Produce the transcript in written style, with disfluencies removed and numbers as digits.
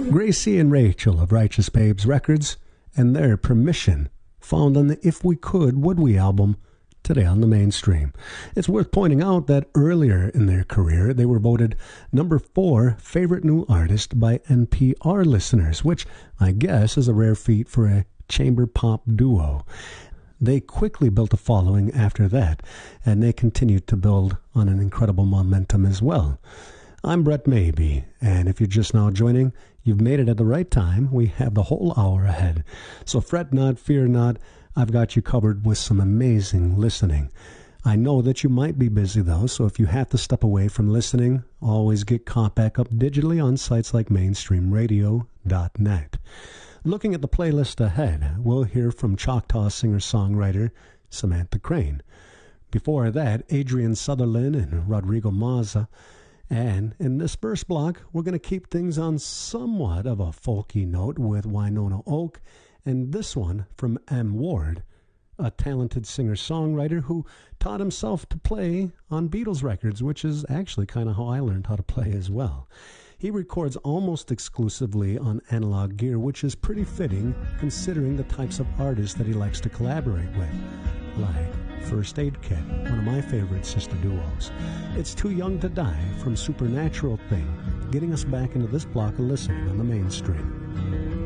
Gracie and Rachel of Righteous Babes Records and their Permission, found on the If We Could, Would We album, today on the Mainstream. It's worth pointing out that earlier in their career, they were voted number 4 favorite new artist by NPR listeners, which I guess is a rare feat for a chamber pop duo. They quickly built a following after that, and they continued to build on an incredible momentum as well. I'm Brett Maybe, and if you're just now joining, you've made it at the right time. We have the whole hour ahead. So fret not, fear not. I've got you covered with some amazing listening. I know that you might be busy, though, so if you have to step away from listening, always get caught back up digitally on sites like mainstreamradio.net. Looking at the playlist ahead, we'll hear from Choctaw singer-songwriter Samantha Crane. Before that, Adrian Sutherland and Rodrigo Mazza. And in this first block, we're going to keep things on somewhat of a folky note with Winona Oak, and this one from M. Ward, a talented singer-songwriter who taught himself to play on Beatles records, which is actually kind of how I learned how to play as well. He records almost exclusively on analog gear, which is pretty fitting considering the types of artists that he likes to collaborate with, like First Aid Kit, one of my favorite sister duos. It's Too Young to Die from Supernatural Thing, getting us back into this block of listening on the Mainstream.